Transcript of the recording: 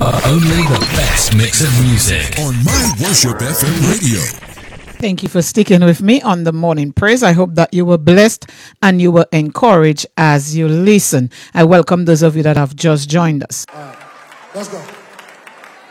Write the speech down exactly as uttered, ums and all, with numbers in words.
Only the best mix of music on My Worship F M Radio. Thank you for sticking with me on the morning praise. I hope that you were blessed and you were encouraged as you listen. I welcome those of you that have just joined us. All right, let's go.